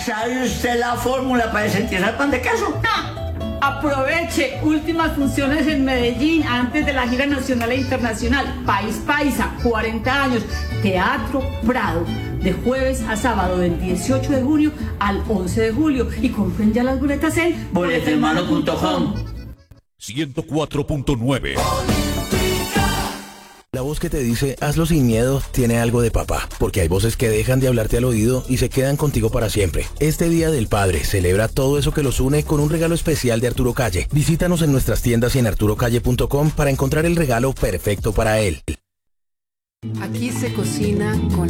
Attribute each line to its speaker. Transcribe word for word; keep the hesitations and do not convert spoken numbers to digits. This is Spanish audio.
Speaker 1: ¿Sabe usted la fórmula para sentirse al pan de queso?
Speaker 2: ¡Ah! Aproveche, últimas funciones en Medellín antes de la gira nacional e internacional. País Paisa, cuarenta años, Teatro Prado, de jueves a sábado del dieciocho de junio al once de julio. Y compren ya las boletas en
Speaker 1: boletermano punto com.
Speaker 3: ciento cuatro punto nueve.
Speaker 4: La voz que te dice, hazlo sin miedo, tiene algo de papá, porque hay voces que dejan de hablarte al oído y se quedan contigo para siempre. Este Día del Padre celebra todo eso que los une con un regalo especial de Arturo Calle. Visítanos en nuestras tiendas y en arturo calle punto com para encontrar el regalo perfecto para él.
Speaker 5: Aquí se cocina con